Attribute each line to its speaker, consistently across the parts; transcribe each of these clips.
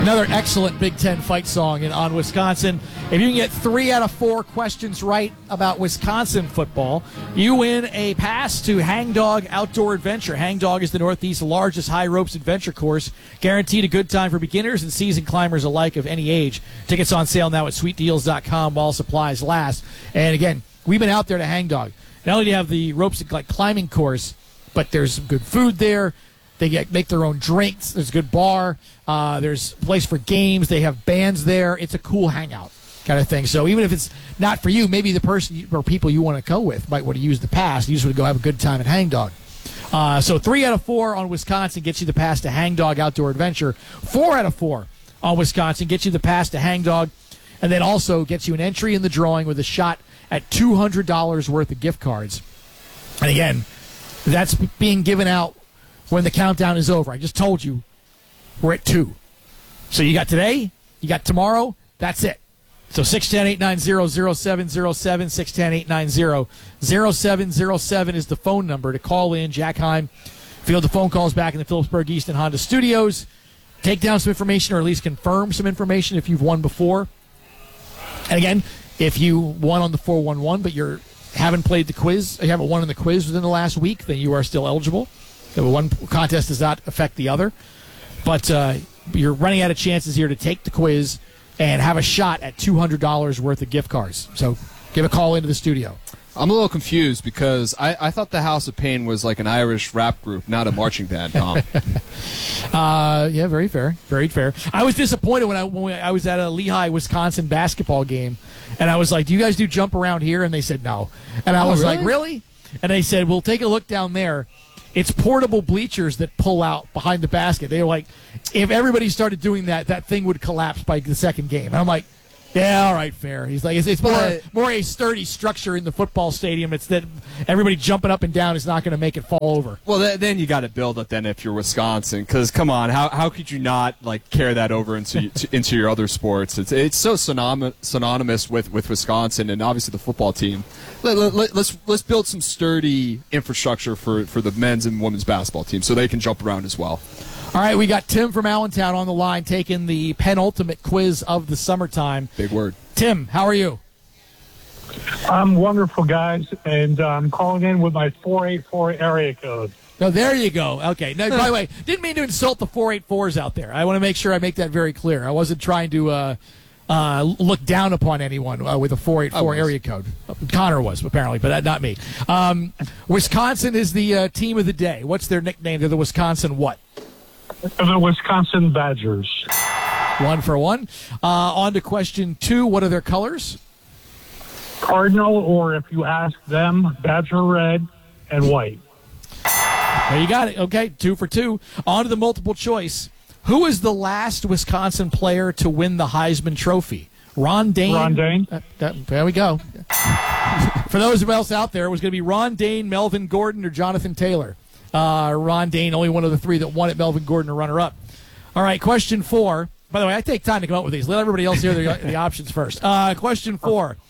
Speaker 1: Another excellent Big Ten fight song on Wisconsin. If you can get 3 out of 4 questions right about Wisconsin football, you win a pass to Hangdog Outdoor Adventure. Hangdog is the Northeast's largest high ropes adventure course, guaranteed a good time for beginners and seasoned climbers alike of any age. Tickets on sale now at sweetdeals.com while supplies last. And again, we've been out there to Hangdog. Not only do you have the ropes like climbing course, but there's some good food there. They make their own drinks. There's a good bar. There's a place for games. They have bands there. It's a cool hangout kind of thing. So even if it's not for you, maybe the person or people you want to go with might want to use the pass. You just want to go have a good time at Hangdog. So 3 out of 4 on Wisconsin gets you the pass to Hangdog Outdoor Adventure. 4 out of 4 on Wisconsin gets you the pass to Hangdog, and then also gets you an entry in the drawing with a shot at $200 worth of gift cards. And again, that's being given out when the countdown is over. I just told you we're at 2. So you got today, you got tomorrow, that's it. So 610-890-0707, 610-890-0707 is the phone number to call in. Jack Heim, field the phone calls back in the Phillipsburg Easton Honda studios. Take down some information or at least confirm some information if you've won before. And again, if you won on the 411 but you haven't played the quiz, you haven't won in the quiz within the last week, then you are still eligible. One contest does not affect the other. But you're running out of chances here to take the quiz and have a shot at $200 worth of gift cards. So give a call into the studio.
Speaker 2: I'm a little confused because I thought the House of Pain was like an Irish rap group, not a marching band, Tom.
Speaker 1: Yeah, very fair. Very fair. I was disappointed when I was at a Lehigh, Wisconsin basketball game, and I was like, do you guys do jump around here? And they said no. And I was like, really? And they said, well, take a look down there. It's portable bleachers that pull out behind the basket. They were like, if everybody started doing that, that thing would collapse by the second game. And I'm like, yeah, all right, fair. He's like, it's more a sturdy structure in the football stadium. It's that everybody jumping up and down is not going to make it fall over.
Speaker 2: Well, then you got to build it then if you're Wisconsin, because come on, how could you not like carry that over into your other sports? It's so synonymous with Wisconsin and obviously the football team. Let's build some sturdy infrastructure for the men's and women's basketball team so they can jump around as well.
Speaker 1: All right, we got Tim from Allentown on the line taking the penultimate quiz of the summertime.
Speaker 2: Big word.
Speaker 1: Tim, how are you?
Speaker 3: I'm wonderful, guys, and I'm calling in with my 484 area code.
Speaker 1: No, there you go. Okay. Now, by the way, didn't mean to insult the 484s out there. I want to make sure I make that very clear. I wasn't trying to look down upon anyone with a 484 area code. Connor was, apparently, but not me. Wisconsin is the team of the day. What's their nickname? They're the Wisconsin what?
Speaker 3: The Wisconsin Badgers.
Speaker 1: 1 for 1. On to question 2. What are their colors?
Speaker 3: Cardinal, or if you ask them, Badger red and white.
Speaker 1: There you got it. Okay, 2 for 2. On to the multiple choice. Who is the last Wisconsin player to win the Heisman Trophy? Ron Dayne.
Speaker 3: Ron Dayne.
Speaker 1: There we go. For those of us out there, it was going to be Ron Dayne, Melvin Gordon, or Jonathan Taylor. Ron Dayne, only one of the 3 that won it. Melvin Gordon, a runner-up. All right, question 4. By the way, I take time to come up with these. Let everybody else hear the options first. Question 4.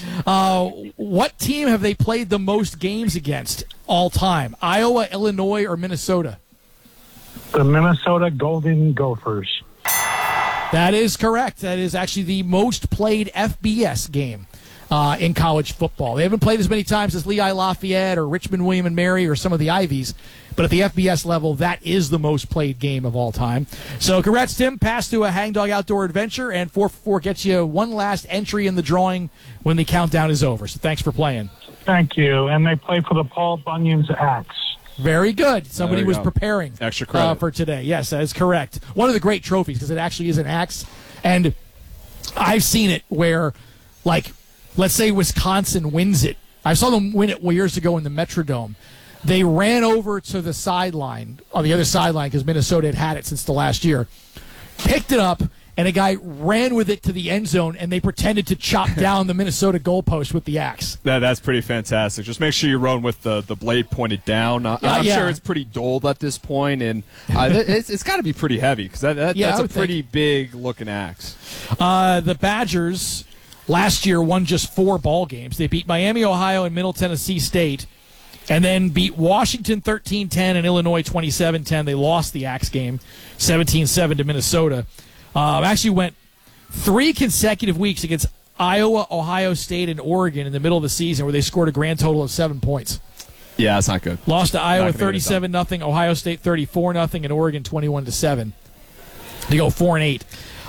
Speaker 1: What team have they played the most games against all time? Iowa, Illinois, or Minnesota?
Speaker 3: The Minnesota Golden Gophers.
Speaker 1: That is correct. That is actually the most played FBS game in college football. They haven't played as many times as Lehigh Lafayette or Richmond, William and Mary or some of the Ivies, but at the FBS level, that is the most played game of all time. So congrats, Tim. Pass to a Hangdog Outdoor Adventure, and 4 for 4 gets you one last entry in the drawing when the countdown is over. So thanks for playing.
Speaker 3: Thank you. And they play for the Paul Bunyan's Axe.
Speaker 1: Very good. Somebody was preparing
Speaker 2: extra credit
Speaker 1: for today. Yes, that is correct. One of the great trophies because it actually is an axe. And I've seen it where, like, let's say Wisconsin wins it. I saw them win it years ago in the Metrodome. They ran over to the sideline, on the other sideline, because Minnesota had it since the last year, picked it up, and a guy ran with it to the end zone, and they pretended to chop down the Minnesota goalpost with the axe.
Speaker 2: That's pretty fantastic. Just make sure you run with the blade pointed down. I'm sure it's pretty dulled at this point, and it's got to be pretty heavy, because that's a pretty big-looking axe.
Speaker 1: The Badgers last year won just 4 ball games. They beat Miami, Ohio, and Middle Tennessee State, and then beat Washington 13-10 and Illinois 27-10. They lost the Axe game 17-7 to Minnesota. Actually went 3 consecutive weeks against Iowa, Ohio State, and Oregon in the middle of the season where they scored a grand total of 7 points.
Speaker 2: Yeah, that's not good.
Speaker 1: Lost to Iowa 37-0, Ohio State 34-0, and Oregon 21-7. They go 4-8.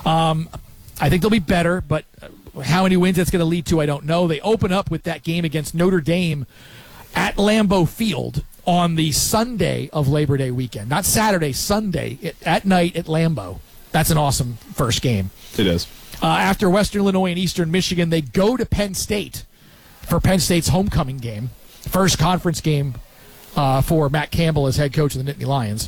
Speaker 1: I think they'll be better, but how many wins that's going to lead to, I don't know. They open up with that game against Notre Dame at Lambeau Field on the Sunday of Labor Day weekend. Not Saturday, Sunday at night at Lambeau. That's an awesome first game.
Speaker 2: It is.
Speaker 1: After Western Illinois and Eastern Michigan, they go to Penn State for Penn State's homecoming game. First conference game for Matt Campbell as head coach of the Nittany Lions.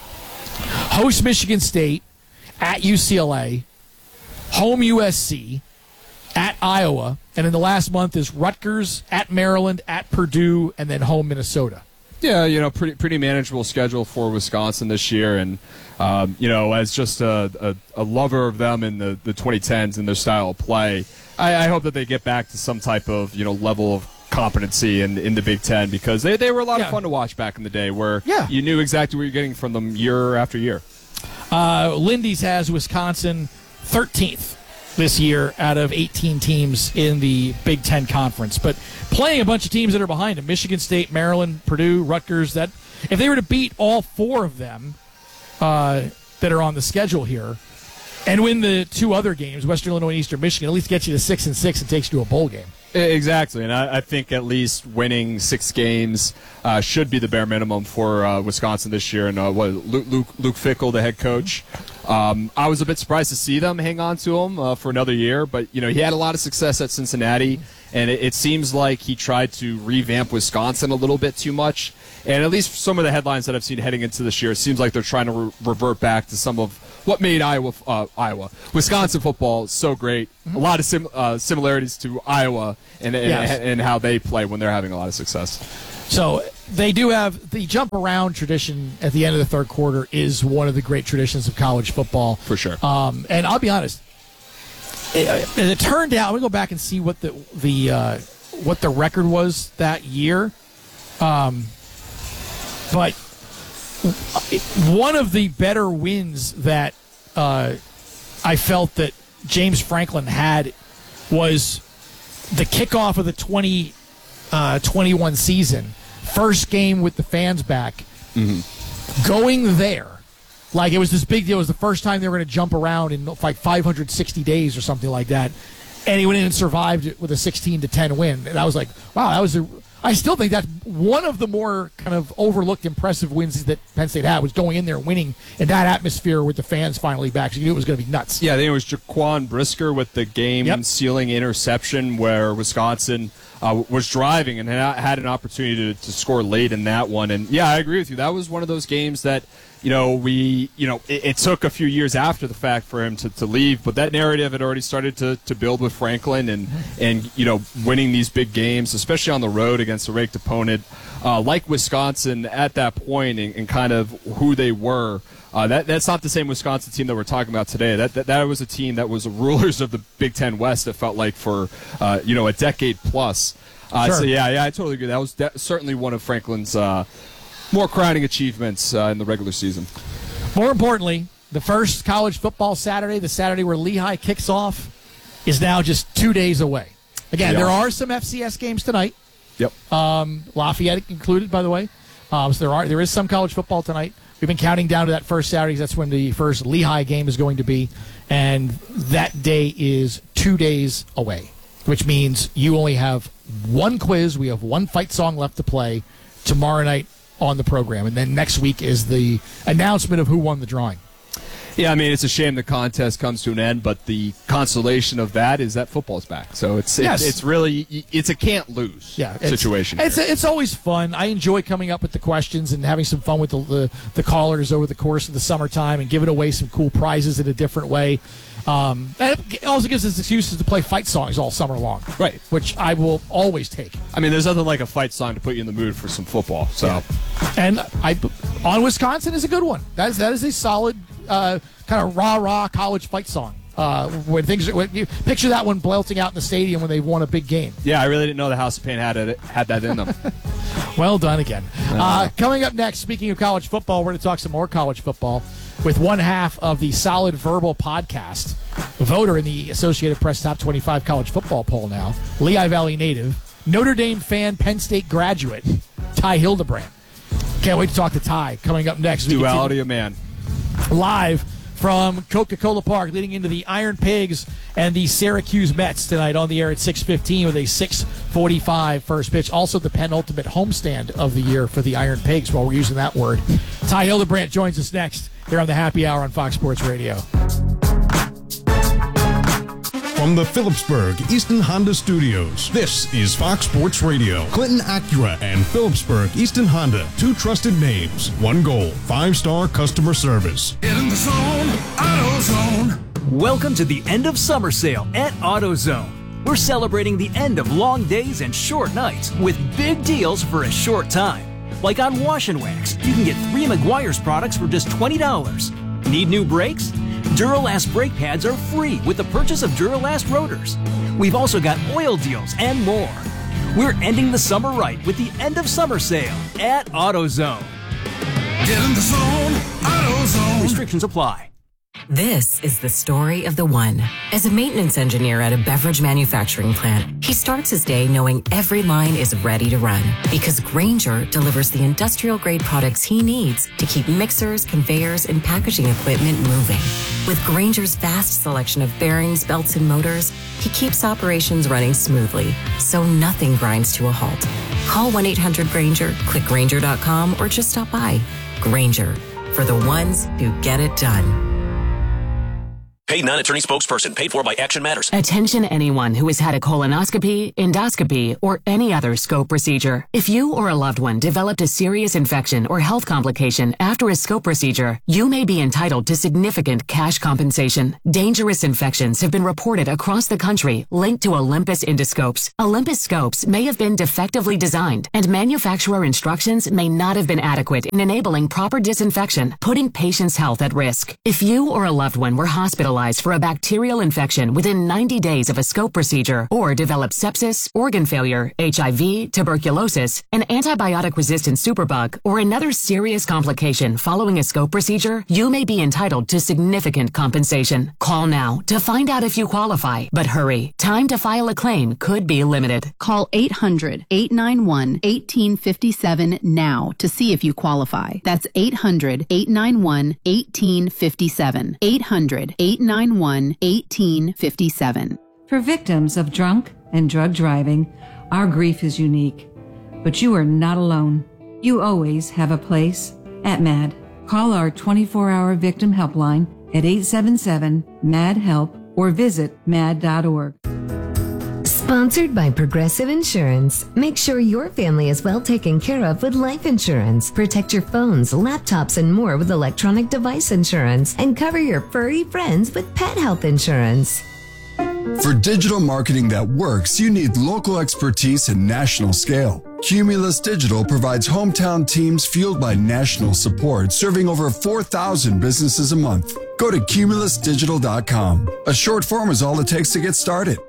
Speaker 1: Host Michigan State at UCLA. Home USC at Iowa. And in the last month is Rutgers at Maryland, at Purdue, and then home Minnesota.
Speaker 2: Yeah, pretty manageable schedule for Wisconsin this year. And, as just a lover of them in the 2010s and their style of play, I hope that they get back to some type of, level of competency in the Big Ten, because they were a lot of fun to watch back in the day where you knew exactly what you're getting from them year after year.
Speaker 1: Lindy's has Wisconsin 13th this year out of 18 teams in the Big Ten Conference, but playing a bunch of teams that are behind them: Michigan State, Maryland, Purdue, Rutgers. That if they were to beat all 4 of them that are on the schedule here and win the 2 other games, Western Illinois and Eastern Michigan, at least gets you to 6-6 and takes you to a bowl game.
Speaker 2: Exactly, and I think at least winning 6 games should be the bare minimum for Wisconsin this year. And Luke Fickell, the head coach, I was a bit surprised to see them hang on to him for another year, but he had a lot of success at Cincinnati, and it seems like he tried to revamp Wisconsin a little bit too much. And at least some of the headlines that I've seen heading into this year, it seems like they're trying to revert back to some of what made Wisconsin football so great. Mm-hmm. A lot of similarities to Iowa and how they play when they're having a lot of success.
Speaker 1: So they do have the jump around tradition at the end of the third quarter is one of the great traditions of college football.
Speaker 2: For sure.
Speaker 1: And I'll be honest, it turned out, I'm going to go back and see what the record was that year. But one of the better wins that I felt that James Franklin had was the kickoff of the 2021 season. First game with the fans back. Mm-hmm. Going there. Like, it was this big deal. It was the first time they were going to jump around in like 560 days or something like that. And he went in and survived it with a 16-10 win. And I was like, wow, I still think that's one of the more kind of overlooked impressive wins that Penn State had, was going in there and winning in that atmosphere with the fans finally back. So you knew it was going to be nuts.
Speaker 2: Yeah, I think it was Jaquan Brisker with the game-sealing interception where Wisconsin was driving and had an opportunity to score late in that one. And, yeah, I agree with you. That was one of those games that, it took a few years after the fact for him to leave, but that narrative had already started to build with Franklin and winning these big games, especially on the road against a ranked opponent like Wisconsin at that point, and kind of who they were. That's not the same Wisconsin team that we're talking about today. That was a team that was rulers of the Big Ten West, it felt like, for a decade plus.
Speaker 1: Sure.
Speaker 2: So yeah, I totally agree. That was certainly one of Franklin's more crowning achievements in the regular season.
Speaker 1: More importantly, the first college football Saturday, the Saturday where Lehigh kicks off, is now just 2 days away. Again, there are some FCS games tonight.
Speaker 2: Yep.
Speaker 1: Lafayette included, by the way. So there is some college football tonight. We've been counting down to that first Saturday. That's when the first Lehigh game is going to be. And that day is 2 days away, which means you only have one quiz. We have one fight song left to play tomorrow night on the program. And then next week is the announcement of who won the drawing.
Speaker 2: Yeah, I mean, it's a shame the contest comes to an end, but the consolation of that is that football's back. So it's really a can't lose situation.
Speaker 1: It's always fun. I enjoy coming up with the questions and having some fun with the callers over the course of the summertime and giving away some cool prizes in a different way. And it also gives us excuses to play fight songs all summer long,
Speaker 2: right?
Speaker 1: Which I will always take.
Speaker 2: I mean, there's nothing like a fight song to put you in the mood for some football. So,
Speaker 1: and On Wisconsin is a good one. That is a solid kind of rah-rah college fight song. When you picture that one belting out in the stadium when they've won a big game.
Speaker 2: Yeah, I really didn't know the House of Pain had that in them.
Speaker 1: Well done again. Coming up next, speaking of college football, we're going to talk some more college football. with one half of the Solid Verbal podcast, voter in the Associated Press Top 25 college football poll now, Lehigh Valley native, Notre Dame fan, Penn State graduate, Ty Hildebrand. Can't wait to talk to Ty coming up next.
Speaker 2: Duality of man.
Speaker 1: Live from Coca-Cola Park, leading into the Iron Pigs and the Syracuse Mets tonight on the air at 6:15 with a 6:45 first pitch. Also the penultimate homestand of the year for the Iron Pigs, while we're using that word. Ty Hildebrand joins us next here on the Happy Hour on Fox Sports Radio.
Speaker 4: From the Phillipsburg Easton Honda Studios, this is Fox Sports Radio. Clinton Acura and Phillipsburg Easton Honda, two trusted names, one goal, 5-star customer service.
Speaker 5: Get in the zone, AutoZone.
Speaker 6: Welcome to the end of summer sale at AutoZone. We're celebrating the end of long days and short nights with big deals for a short time. Like on Wash and Wax, you can get 3 Meguiar's products for just $20. Need new brakes? Duralast brake pads are free with the purchase of Duralast rotors. We've also got oil deals and more. We're ending the summer right with the end of summer sale at AutoZone.
Speaker 5: Get in the zone, AutoZone.
Speaker 6: Restrictions apply.
Speaker 7: This is the story of the one. As a maintenance engineer at a beverage manufacturing plant, he starts his day knowing every line is ready to run because Grainger delivers the industrial-grade products he needs to keep mixers, conveyors, and packaging equipment moving. With Grainger's vast selection of bearings, belts, and motors, he keeps operations running smoothly, so nothing grinds to a halt. Call 1-800-GRAINGER, click Grainger.com, or just stop by. Grainger, for the ones who get it done.
Speaker 8: Paid non-attorney spokesperson. Paid for by Action Matters.
Speaker 7: Attention anyone who has had a colonoscopy, endoscopy, or any other scope procedure. If you or a loved one developed a serious infection or health complication after a scope procedure, you may be entitled to significant cash compensation. Dangerous infections have been reported across the country linked to Olympus endoscopes. Olympus scopes may have been defectively designed, and manufacturer instructions may not have been adequate in enabling proper disinfection, putting patients' health at risk. If you or a loved one were hospitalized for a bacterial infection within 90 days of a scope procedure, or developed sepsis, organ failure, HIV, tuberculosis, an antibiotic-resistant superbug, or another serious complication following a scope procedure, you may be entitled to significant compensation. Call now to find out if you qualify, but hurry. Time to file a claim could be limited.
Speaker 9: Call 800-891-1857 now to see if you qualify. That's 800-891-1857. 800-891-1857.
Speaker 10: For victims of drunk and drug driving, our grief is unique. But you are not alone. You always have a place at MAD. Call our 24-hour victim helpline at 877-MAD-HELP or visit mad.org.
Speaker 11: Sponsored by Progressive Insurance. Make sure your family is well taken care of with life insurance. Protect your phones, laptops, and more with electronic device insurance. And cover your furry friends with pet health insurance.
Speaker 12: For digital marketing that works, you need local expertise and national scale. Cumulus Digital provides hometown teams fueled by national support, serving over 4,000 businesses a month. Go to cumulusdigital.com. A short form is all it takes to get started.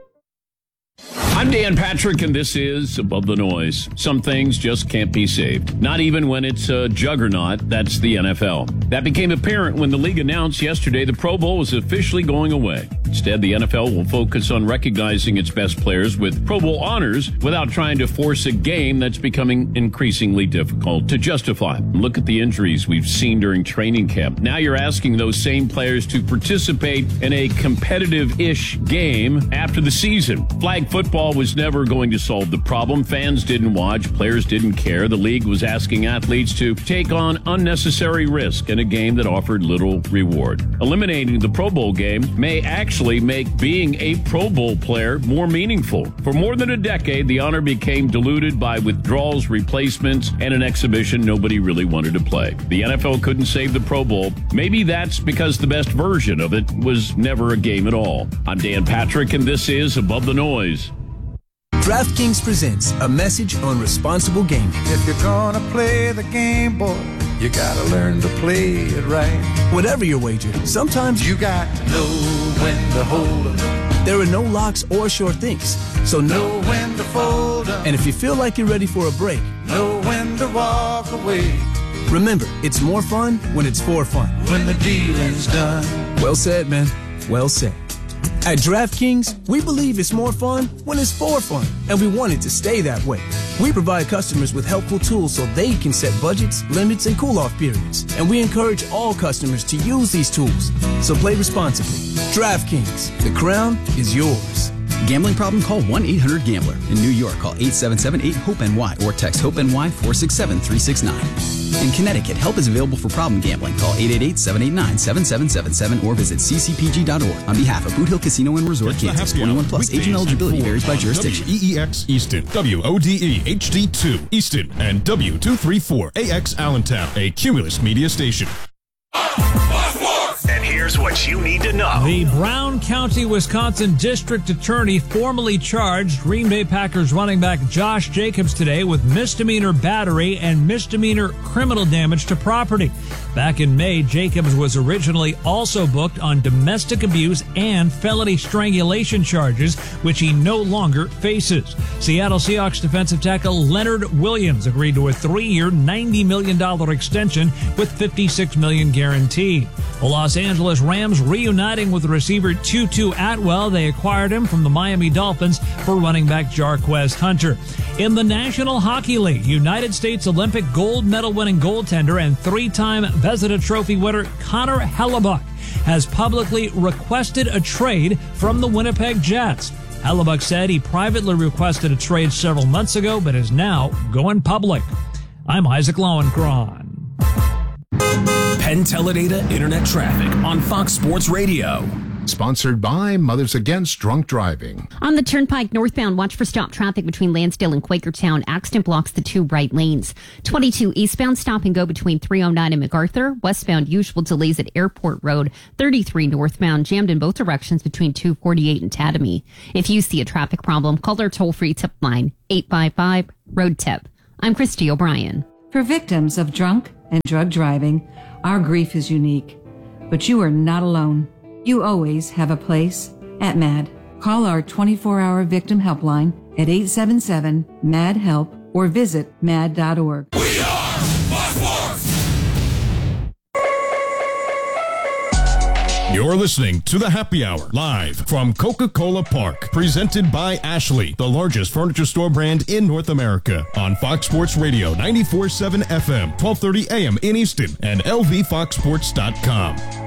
Speaker 13: I'm Dan Patrick, and this is Above the Noise. Some things just can't be saved, not even when it's a juggernaut. That's the NFL. That became apparent when the league announced yesterday the Pro Bowl was officially going away. Instead, the NFL will focus on recognizing its best players with Pro Bowl honors without trying to force a game that's becoming increasingly difficult to justify. Look at the injuries we've seen during training camp. Now you're asking those same players to participate in a competitive-ish game after the season. Flag football was never going to solve the problem. Fans didn't watch. Players didn't care. The league was asking athletes to take on unnecessary risk in a game that offered little reward. Eliminating the Pro Bowl game may actually make being a Pro Bowl player more meaningful. For more than a decade, the honor became diluted by withdrawals, replacements, and an exhibition nobody really wanted to play. The NFL couldn't save the Pro Bowl. Maybe that's because the best version of it was never a game at all. I'm Dan Patrick, and this is Above the Noise.
Speaker 14: DraftKings presents a message on responsible gaming.
Speaker 5: If you're gonna play the game, boy, you gotta learn to play it right.
Speaker 14: Whatever your wager, sometimes
Speaker 5: you got to know when to hold 'em.
Speaker 14: There are no locks or sure things, so
Speaker 5: know when to fold 'em.
Speaker 14: And if you feel like you're ready for a break,
Speaker 5: know when to walk away.
Speaker 14: Remember, it's more fun when it's for fun.
Speaker 5: When the dealing's done.
Speaker 14: Well said, man. Well said. At DraftKings, we believe it's more fun when it's for fun, and we want it to stay that way. We provide customers with helpful tools so they can set budgets, limits, and cool-off periods, and we encourage all customers to use these tools. So play responsibly. DraftKings, the crown is yours.
Speaker 15: Gambling problem? Call 1-800-GAMBLER. In New York, call 877-8-HOPE-NY or text HOPE-NY 467-369. In Connecticut, help is available for problem gambling. Call 888-789-7777 or visit ccpg.org. On behalf of Boot Hill Casino and Resort, Kansas, 21 plus. Age and eligibility varies by jurisdiction.
Speaker 4: WEEX Easton, WODE HD2 Easton, and W234AX Allentown, a Cumulus media station.
Speaker 8: And here's what you need to know.
Speaker 16: The Brown County, Wisconsin District Attorney formally charged Green Bay Packers running back Josh Jacobs today with misdemeanor battery and misdemeanor criminal damage to property. Back in May, Jacobs was originally also booked on domestic abuse and felony strangulation charges, which he no longer faces. Seattle Seahawks defensive tackle Leonard Williams agreed to a 3-year, $90 million extension with $56 million guaranteed. The Los Angeles Rams reuniting with receiver Tutu Atwell. They acquired him from the Miami Dolphins for running back Jarquez Hunter. In the National Hockey League, United States Olympic gold medal winning goaltender and 3-time Vezina Trophy winner Connor Hellebuyck has publicly requested a trade from the Winnipeg Jets. Hellebuyck said he privately requested a trade several months ago, but is now going public. I'm Isaac Lowenkron.
Speaker 17: Penn Teledata Internet Traffic on Fox Sports Radio.
Speaker 18: Sponsored by Mothers Against Drunk Driving.
Speaker 19: On the Turnpike northbound, watch for stop traffic between Lansdale and Quakertown. Accident blocks the 2 right lanes. 22 eastbound, stop and go between 309 and MacArthur. Westbound, usual delays at Airport Road. 33 northbound, jammed in both directions between 248 and Tatamy. If you see a traffic problem, call our toll-free tip line, 855-ROAD-TIP. I'm Christy O'Brien.
Speaker 10: For victims of drunk and drug driving, our grief is unique. But you are not alone. You always have a place at MAD. Call our 24-hour victim helpline at 877-MAD-HELP or visit mad.org.
Speaker 4: We are Fox Sports! You're listening to The Happy Hour, live from Coca-Cola Park, presented by Ashley, the largest furniture store brand in North America, on Fox Sports Radio, 94.7 FM, 1230 AM in Easton, and lvfoxsports.com.